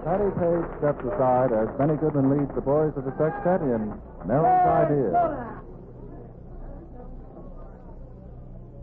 Patty Page steps aside as Benny Goodman leads the boys of the sextet in Merrill's Idea.